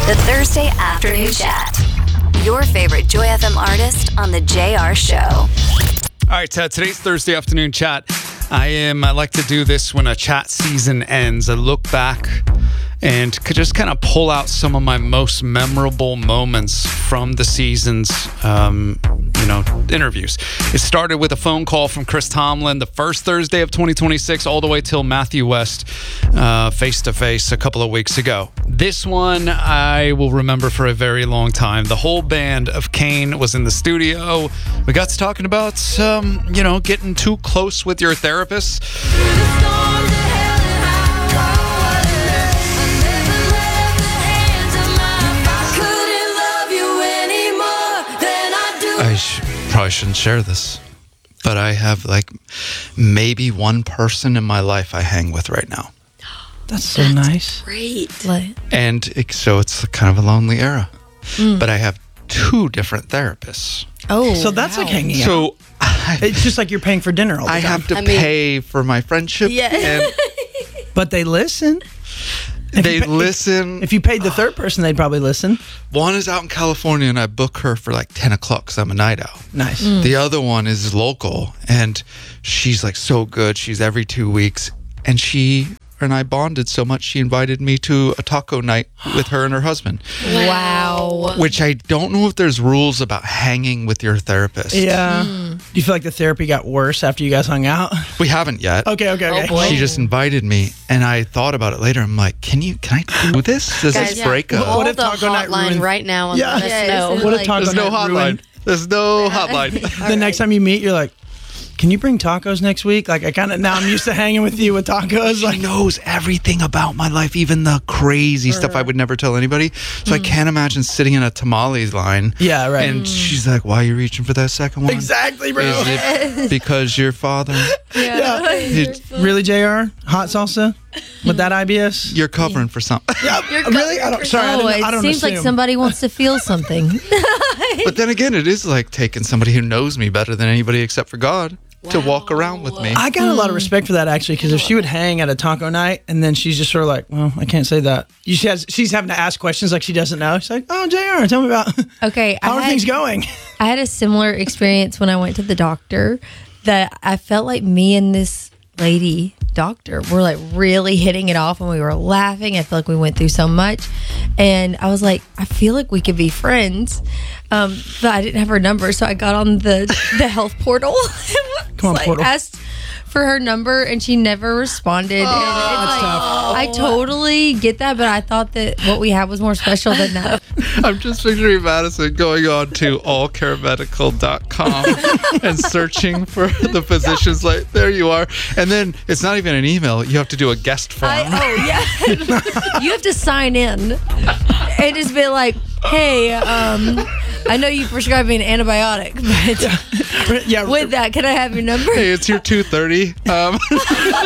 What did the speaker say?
The Thursday Afternoon Chat. Your favorite Joy FM artist on The JR Show. All right, today's Thursday Afternoon Chat. I like to do this when a chat season ends. I look back and could just kind of pull out some of my most memorable moments from the season's, interviews. It started with a phone call from Chris Tomlin the first Thursday of 2026, all the way till Matthew West face-to-face a couple of weeks ago. This one I will remember for a very long time. The whole band of Kane was in the studio. We got to talking about, getting too close with your therapist. I probably shouldn't share this, but I have maybe one person in my life I hang with right now. That's so nice. Great. And so it's kind of a lonely era. But I have two different therapists. Oh, so that's like hanging out. So it's just like you're paying for dinner all the time. I have to pay for my friendship. Yeah. But they listen. They listen. If you paid the third person, they'd probably listen. One is out in California, and I book her for 10 o'clock because I'm a night owl. Nice. The other one is local, and she's so good. She's every 2 weeks, and she and I bonded so much, she invited me to a taco night with her and her husband. Wow. Which I don't know if there's rules about hanging with your therapist. Yeah. Do you feel like the therapy got worse after you guys hung out? We haven't yet. Okay. Oh, boy. She just invited me, and I thought about it later. I'm like, can I do this? Does Guys, this break up? Call What if the taco night hotline ruined- right now and Yeah. let us know. What if taco There's no night hotline. ruined- There's no hotline. The next time you meet, you're like, can you bring tacos next week? Now I'm used to hanging with you with tacos. She knows everything about my life, even the crazy stuff I would never tell anybody. So I can't imagine sitting in a tamales line. Yeah, right. And she's like, why are you reaching for that second one? Exactly, bro. Is it because your father? Yeah. It- Really, JR? Hot salsa? With that IBS? You're covering for something. Yeah, really? I don't It seems like assume. somebody wants to feel something. But then again, it is like taking somebody who knows me better than anybody except for God to walk around with me. I got a lot of respect for that, actually, because if she would hang at a taco night and then she's just sort of like, well, I can't say that. She's having to ask questions like she doesn't know. She's like, oh, JR, tell me about Okay. how are things going? I had a similar experience when I went to the doctor that I felt like me and this lady doctor were really hitting it off and we were laughing. I feel like we went through so much. And I was like, I feel like we could be friends. But I didn't have her number. So I got on the health portal. Come on, portal. Asked for her number and she never responded. And That's tough. I totally get that, but I thought that what we had was more special than that. I'm just picturing Madison going on to allcaremedical.com and searching for the physicians. There you are. And then it's not even an email. You have to do a guest form. Yeah. You have to sign in and just be like, hey, I know you prescribed me an antibiotic, but Yeah. with that, can I have your number? Hey, it's your 2:30.